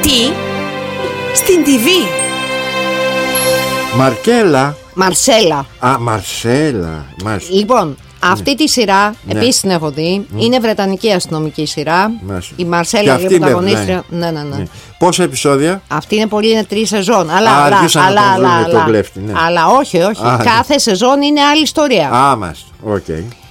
Τι? Στην TV. Μαρσέλα. Α, Μαρσέλα. Λοιπόν, αυτή τη σειρά επίσης την έχω δει. Είναι βρετανική αστυνομική σειρά. Η Μαρσέλα, η πρωταγωνίστρια. Ναι. Πόσα επεισόδια? Αυτή είναι πολύ, είναι 3 σεζόν. Αλλά όχι. Κάθε σεζόν είναι άλλη ιστορία. Μάλιστα. Οκ.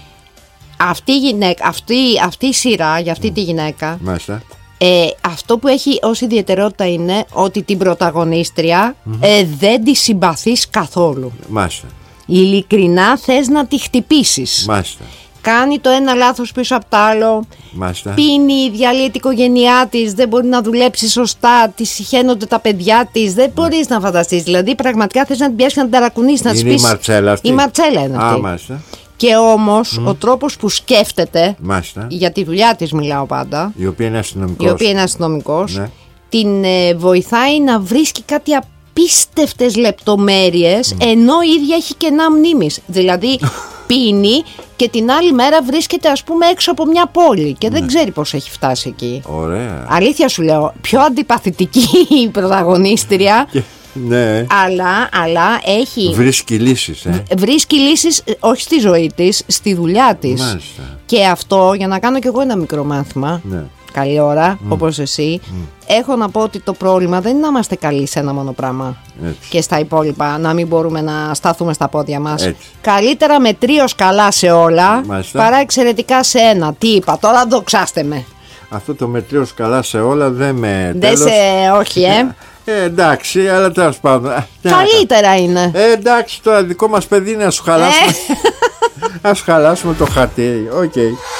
Αυτή η σειρά για αυτή τη γυναίκα. Μάλιστα. Αυτό που έχει ως ιδιαιτερότητα είναι ότι την πρωταγωνίστρια δεν τη συμπαθείς καθόλου. Μάλιστα. Ειλικρινά θες να τη χτυπήσεις. Μάλιστα. Κάνει το ένα λάθος πίσω από το άλλο. Μάλιστα. Πίνει, διαλύει την οικογένειά της, δεν μπορεί να δουλέψει σωστά, τη συχαίνονται τα παιδιά της. Δεν μπορείς να φανταστείς. Δηλαδή, πραγματικά θες να την πιάσεις και να την ταρακουνήσεις, να της πεις. Είναι η Μαρτσέλα αυτή. Η Μαρτσέλα είναι αυτή. Μάλιστα. Και όμως ο τρόπος που σκέφτεται, Μάλιστα. για τη δουλειά της μιλάω πάντα, η οποία είναι αστυνομικός, ναι. Την βοηθάει να βρίσκει κάτι απίστευτες λεπτομέρειες, ενώ η ίδια έχει κενά μνήμης. Δηλαδή πίνει και την άλλη μέρα βρίσκεται, ας πούμε, έξω από μια πόλη και δεν ξέρει πώς έχει φτάσει εκεί. Ωραία. Αλήθεια σου λέω, πιο αντιπαθητική η πρωταγωνίστρια. Ναι. Αλλά έχει. Βρίσκει λύσεις. Βρίσκει λύσεις όχι στη ζωή της, στη δουλειά της. Μάλιστα. Και αυτό, για να κάνω κι εγώ ένα μικρό μάθημα. Ναι. Καλή ώρα, όπως εσύ. Έχω να πω ότι το πρόβλημα δεν είναι να είμαστε καλοί σε ένα μόνο πράγμα. Έτσι. Και στα υπόλοιπα να μην μπορούμε να σταθούμε στα πόδια μας. Έτσι. Καλύτερα μετρίως καλά σε όλα. Μάλιστα. Παρά εξαιρετικά σε ένα. Τι είπα, τώρα δοξάστε με. Αυτό το μετρίως καλά σε όλα δεν με. Δεν σε. Όχι, εντάξει, αλλά τέλος πάντων. Καλύτερα είναι. Εντάξει, τώρα δικό μας παιδί είναι να σου χαλάσουμε. Ας χαλάσουμε το χαρτί. Οκ.